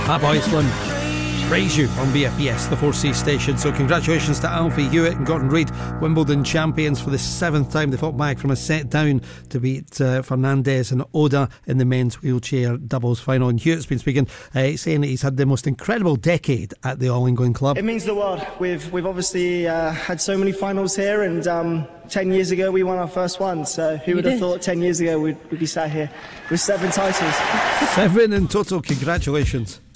Boys Slim, Praise You on BFBS, the 4C station. So congratulations to Alfie Hewitt and Gordon Reid, Wimbledon champions for the 7th time. They fought back from a set down to beat Fernandez and Oda in the men's wheelchair doubles final. And Hewitt's been speaking, saying that he's had the most incredible decade at the All England club. It means the world. We've obviously had so many finals here, and 10 years ago we won our first one. So who would have thought 10 years ago we'd be sat here with 7 titles? 7 in total. Congratulations.